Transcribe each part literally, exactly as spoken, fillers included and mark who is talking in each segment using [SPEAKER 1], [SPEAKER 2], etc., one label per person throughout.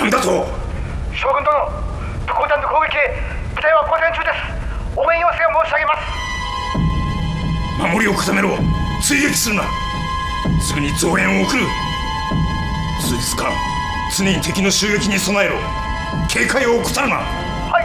[SPEAKER 1] なんだと。
[SPEAKER 2] 将軍殿、特弾の攻撃へ部隊は交戦中です。応援要請を申し上げます。
[SPEAKER 1] 守りを固めろ。追撃するな。すぐに増援を送る。数日間常に敵の襲撃に備えろ。警戒を怠るな。
[SPEAKER 2] はい。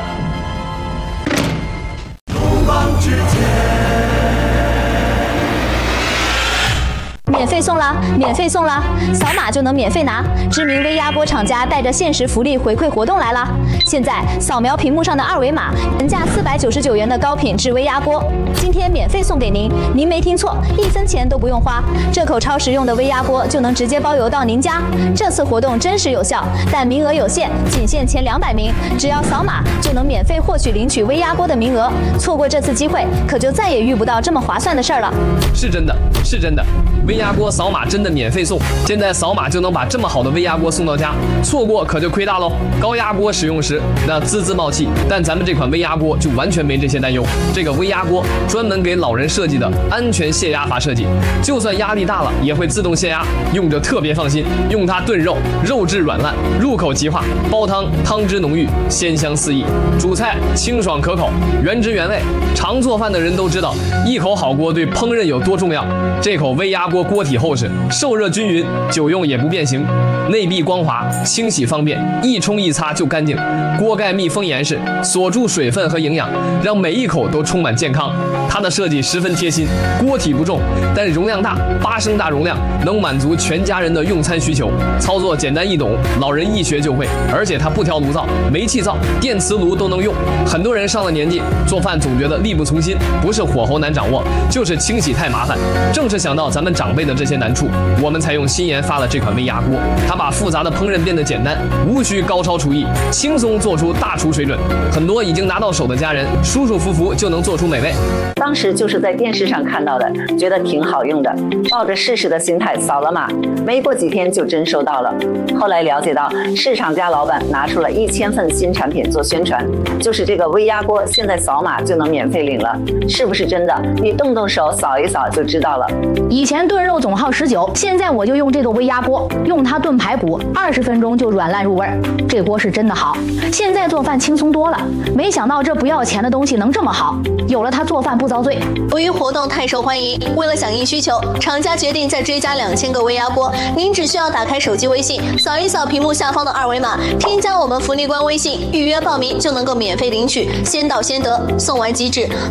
[SPEAKER 3] 免费送啦！免费送啦！扫码就能免费拿。知名微压锅厂家带着限时福利回馈活动来啦！现在扫描屏幕上的二维码，原价四百九十九元的高品质微压锅，今天免费送给您。您没听错，一分钱都不用花。这口超实用的微压锅就能直接包邮到您家。这次活动真实有效，但名额有限，仅限前两百名。只要扫码就能免费获取领取微压锅的名额。错过这次机会，可就再也遇不到这么划算的事儿了。
[SPEAKER 4] 是真的，是真的。微压锅扫码真的免费送，现在扫码就能把这么好的微压锅送到家，错过可就亏大喽。高压锅使用时那滋滋冒气，但咱们这款微压锅就完全没这些担忧。这个微压锅专门给老人设计的安全泄压阀设计，就算压力大了也会自动泄压，用着特别放心。用它炖肉，肉质软烂，入口即化；煲汤，汤汁浓郁，鲜香四溢；煮菜清爽可口，原汁原味。常做饭的人都知道，一口好锅对烹饪有多重要。这口微压锅锅体厚实，受热均匀，久用也不变形，内壁光滑，清洗方便，一冲一擦就干净。锅盖密封严实，锁住水分和营养，让每一口都充满健康。它的设计十分贴心，锅体不重，但容量大，八升大容量，能满足全家人的用餐需求。操作简单易懂，老人一学就会。而且它不挑炉灶、煤气灶、电磁炉都能用。很多人上了年纪，做饭总觉得力不从心，不是火候难掌握，就是清洗太麻烦。正是想到咱们长辈的这些难处，我们才用新研发了这款微压锅。它把复杂的烹饪变得简单，无需高超厨艺，轻松做出大厨水准。很多已经拿到手的家人，舒舒服服就能做出美味。
[SPEAKER 5] 当时就是在电视上看到的，觉得挺好用的，抱着试试的心态扫了码，没过几天就真收到了。后来了解到，市场家老板拿出了一千份新产品做宣传，就是这个微压锅，现在扫码就能免费领了，是不是真的？你动动手扫一扫就知道了。
[SPEAKER 6] 以前炖肉总耗十九，现在我就用这个微压锅，用它炖排骨，二十分钟就软烂入味儿。这锅是真的好，现在做饭轻松多了。没想到这不要钱的东西能这么好，有了它做饭不遭罪。
[SPEAKER 3] 由于活动太受欢迎，为了响应需求，厂家决定再追加两千个微压锅。您只需要打开手机微信，扫一扫屏幕下方的二维码，添加我们福利官微信，预约报名就能够免费领取，先到先得，送完即止。